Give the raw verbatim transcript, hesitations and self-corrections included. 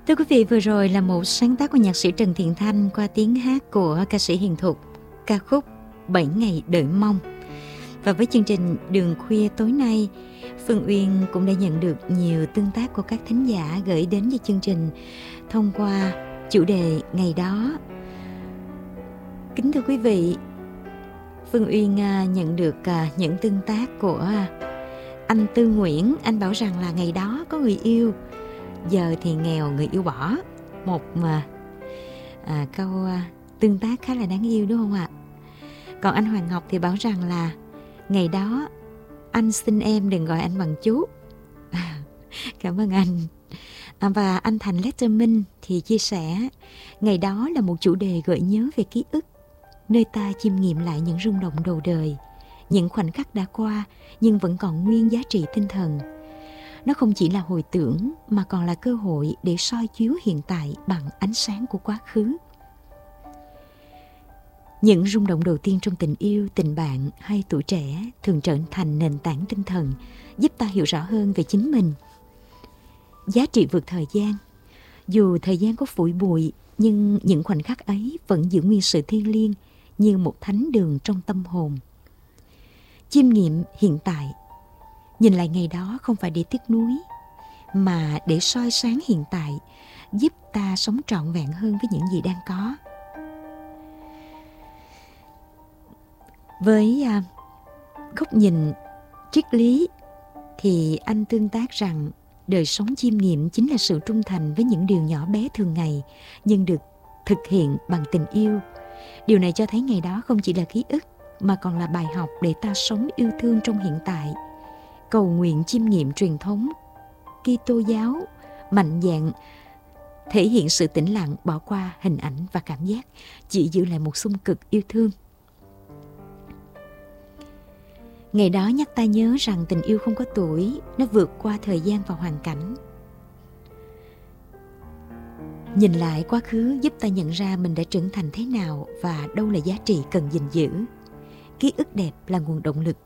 Thưa quý vị, vừa rồi là một sáng tác của nhạc sĩ Trần Thiện Thanh qua tiếng hát của ca sĩ Hiền Thục, ca khúc Bảy Ngày Đợi Mong. Và với chương trình Đường Khuya tối nay, Phương Uyên cũng đã nhận được nhiều tương tác của các thính giả gửi đến cho chương trình thông qua chủ đề Ngày Đó. Kính thưa quý vị, Phương Uyên nhận được những tương tác của anh Tư Nguyễn. Anh bảo rằng là ngày đó có người yêu, giờ thì nghèo người yêu bỏ. Một mà à, câu à, tương tác khá là đáng yêu đúng không ạ? Còn anh Hoàng Ngọc thì bảo rằng là ngày đó anh xin em đừng gọi anh bằng chú. Cảm ơn anh. À, và anh Thành Letterman thì chia sẻ ngày đó là một chủ đề gợi nhớ về ký ức, nơi ta chiêm nghiệm lại những rung động đầu đời, những khoảnh khắc đã qua nhưng vẫn còn nguyên giá trị tinh thần. Nó không chỉ là hồi tưởng mà còn là cơ hội để soi chiếu hiện tại bằng ánh sáng của quá khứ. Những rung động đầu tiên trong tình yêu, tình bạn hay tuổi trẻ thường trở thành nền tảng tinh thần, giúp ta hiểu rõ hơn về chính mình. Giá trị vượt thời gian. Dù thời gian có phủi bụi, nhưng những khoảnh khắc ấy vẫn giữ nguyên sự thiêng liêng như một thánh đường trong tâm hồn. Chiêm nghiệm hiện tại. Nhìn lại ngày đó không phải để tiếc nuối, mà để soi sáng hiện tại, giúp ta sống trọn vẹn hơn với những gì đang có. Với à, góc nhìn triết lý thì anh tương tác rằng đời sống chiêm nghiệm chính là sự trung thành với những điều nhỏ bé thường ngày nhưng được thực hiện bằng tình yêu. Điều này cho thấy ngày đó không chỉ là ký ức mà còn là bài học để ta sống yêu thương trong hiện tại. Cầu nguyện chiêm nghiệm truyền thống Kitô giáo mạnh dạn thể hiện sự tĩnh lặng, bỏ qua hình ảnh và cảm giác, chỉ giữ lại một xung cực yêu thương. Ngày đó nhắc ta nhớ rằng tình yêu không có tuổi, nó vượt qua thời gian và hoàn cảnh. Nhìn lại quá khứ giúp ta nhận ra mình đã trưởng thành thế nào và đâu là giá trị cần gìn giữ. Ký ức đẹp là nguồn động lực